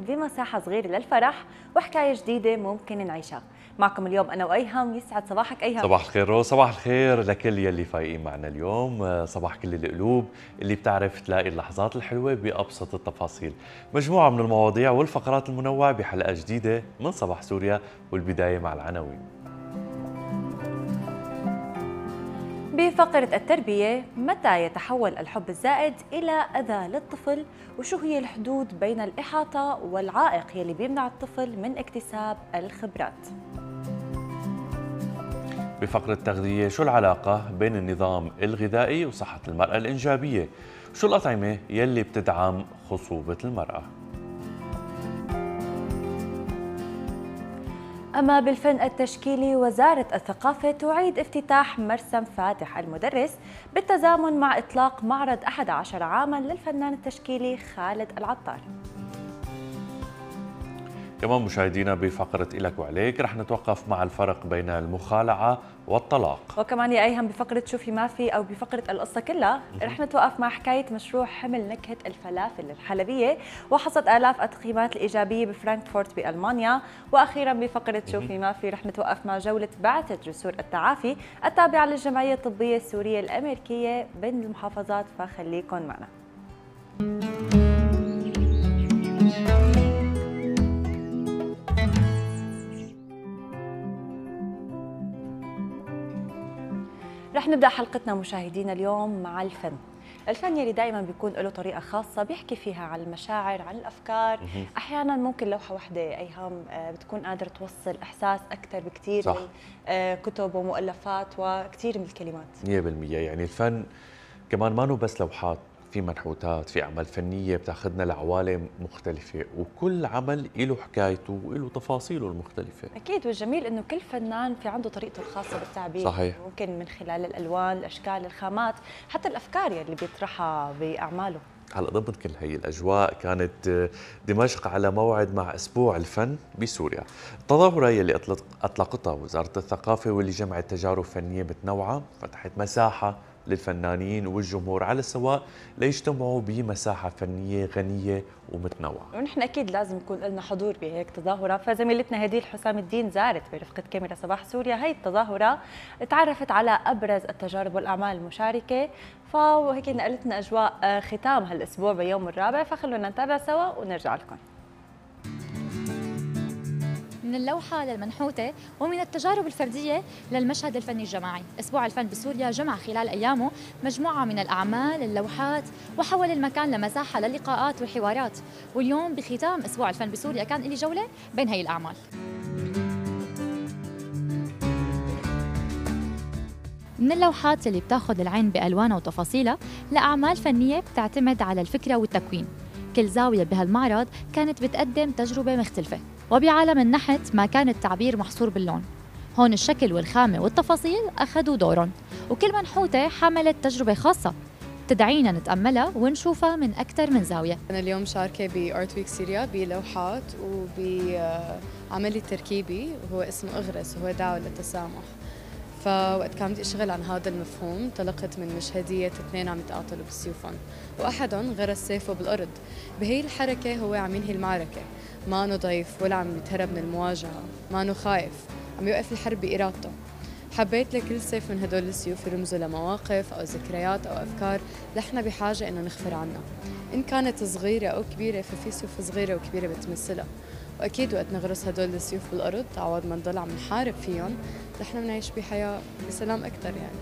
بمساحة صغيرة للفرح وحكاية جديدة ممكن نعيشها. معكم اليوم أنا وأيهم. يسعد صباحك أيهم. صباح الخير روز، صباح الخير لكل يلي فايقين معنا اليوم، صباح كل القلوب اللي بتعرف تلاقي اللحظات الحلوة بأبسط التفاصيل. مجموعة من المواضيع والفقرات المنوعة بحلقة جديدة من صباح سوريا، والبداية مع العناوين. بفقرة التربية، متى يتحول الحب الزائد إلى أذى للطفل؟ وشو هي الحدود بين الإحاطة والعائق يلي بيمنع الطفل من اكتساب الخبرات؟ بفقرة التغذية، شو العلاقة بين النظام الغذائي وصحة المرأة الإنجابية؟ شو الأطعمة يلي بتدعم خصوبة المرأة؟ أما بالفن التشكيلي، وزارة الثقافة تعيد افتتاح مرسم فاتح المدرس بالتزامن مع إطلاق معرض 11 عاماً للفنان التشكيلي خالد العطار. كمان مشاهدينا بفقرة إلك وعليك رح نتوقف مع الفرق بين المخالعة والطلاق. وكمان يا أيهم بفقرة شوفي ما في أو بفقرة القصة كلها رح نتوقف مع حكاية مشروع حمل نكهة الفلافل الحلبية وحصد آلاف التقييمات الإيجابية بفرانكفورت بألمانيا. وأخيرا بفقرة شوفي ما في رح نتوقف مع جولة بعثة جسور التعافي التابعة للجمعية الطبية السورية الأمريكية بين المحافظات، فخليكن معنا. رح نبدأ حلقتنا مشاهدينا اليوم مع الفن. الفن يلي دائما بيكون له طريقة خاصة بيحكي فيها عن المشاعر، عن الأفكار. أحيانا ممكن لوحة واحدة أيهم بتكون قادرة توصل إحساس أكثر بكثير من كتب ومؤلفات وكثير من الكلمات. 100%. يعني الفن كمان ما نو بس لوحات، في منحوتات، في أعمال فنية بتاخذنا لعوالم مختلفة، وكل عمل له حكايته وله تفاصيله المختلفة. أكيد، والجميل إنه كل فنان في عنده طريقته الخاصة بالتعبير. صحيح. ممكن من خلال الألوان، الأشكال، الخامات، حتى الأفكار اللي بيطرحها بأعماله. هلا ضمن كل هي الأجواء كانت دمشق على موعد مع أسبوع الفن بسوريا. التظاهرة يلي أطلقتها وزارة الثقافة واللي جمعت تجارب فنية متنوعة فتحت مساحة للفنانين والجمهور على السواء ليجتمعوا بمساحة فنية غنية ومتنوعة. ونحن أكيد لازم يكون لنا حضور بهيك تظاهرة، فزميلتنا هديل حسام الدين زارت برفقة كاميرا صباح سوريا هي التظاهرة، تعرفت على أبرز التجارب والأعمال المشاركة، فهيك نقلتنا أجواء ختام هالأسبوع بيوم الرابع، فخلونا نتابع سوا ونرجع لكم. من اللوحة للمنحوتة ومن التجارب الفردية للمشهد الفني الجماعي، أسبوع الفن بسوريا جمع خلال أيامه مجموعة من الأعمال، اللوحات، وحول المكان لمساحة للقاءات والحوارات. واليوم بختام أسبوع الفن بسوريا كان لي جولة بين هي الأعمال. من اللوحات اللي بتاخذ العين بألوانها وتفاصيلها لأعمال فنية بتعتمد على الفكرة والتكوين. كل زاوية بهالمعرض كانت بتقدم تجربة مختلفة، وبعالم النحت ما كان التعبير محصور باللون، هون الشكل والخامة والتفاصيل أخذوا دورهم، وكل منحوتة حملت تجربة خاصة تدعينا نتأملها ونشوفها من أكثر من زاوية. أنا اليوم شاركة بآرت ويك سوريا بلوحات وبعمل تركيبي وهو اسمه أغرس وهو دعوة للتسامح. فوقت كان بدي أشتغل عن هذا المفهوم انطلقت من مشهدية اثنين عم يتقاتلوا بالسيوفهم، وأحدهم غرس سيفه بالأرض. بهي الحركة هو عم ينهي المعركة، ما أنه ضيف ولا عم يتهرب من المواجهة، ما أنه خايف، عم يوقف الحرب بإرادته. حبيت لكل سيف من هدول السيوف يرمزوا لمواقف أو ذكريات أو أفكار نحن بحاجة إنه نخفر عنها، إن كانت صغيرة أو كبيرة، ففي سيوف صغيرة وكبيرة بتمثلها. وأكيد وقت نغرس هدول السيوف بالأرض عوض ما نضل عم نحارب فيهم، نحن بنعيش بحياة بسلام أكثر. يعني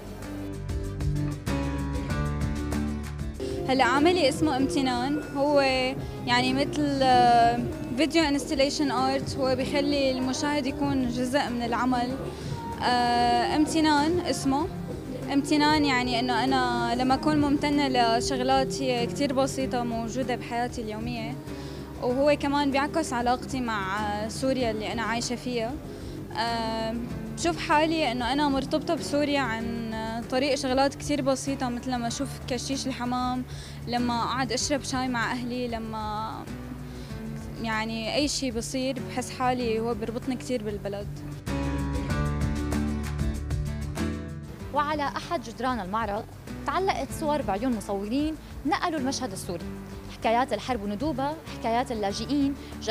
هلا عملي اسمه امتنان، هو يعني مثل فيديو انستليشن ارت، هو بيخلي المشاهد يكون جزء من العمل. امتنان اسمه امتنان، يعني انه انا لما اكون ممتنه لشغلات هي كثير بسيطه موجوده بحياتي اليوميه، وهو كمان بيعكس علاقتي مع سوريا اللي انا عايشه فيها. بشوف حالي انه انا مرتبطه بسوريا عن طريق شغلات كثير بسيطه، مثل لما اشوف كشيش الحمام، لما اقعد اشرب شاي مع اهلي، لما يعني اي شيء بصير بحس حالي هو بيربطني كثير بالبلد. وعلى أحد جدران المعرض تعلقت صور بعيون مصورين نقلوا المشهد السوري، حكايات الحرب وندوبها، حكايات اللاجئين،